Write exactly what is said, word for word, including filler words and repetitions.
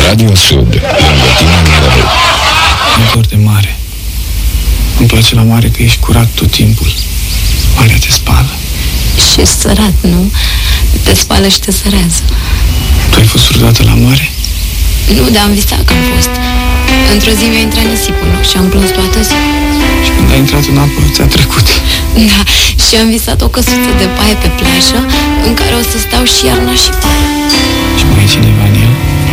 Radio Sud, lângă tine mereu. Mi-e dor de mare. Îmi place la mare că ești curat tot timpul. Marea te spală. Și ești sărat, nu? Te spală și te sărează. Tu ai fost vreodată la mare? Nu, dar am visat că am fost. Într-o zi mi-a intrat nisipul în ochi și am plâns toată ziua. Și când ai intrat în apă, ți-a trecut. Da, și am visat o căsuță de paie pe plajă în care o să stau și iarna și vara. Și mai e cineva în el?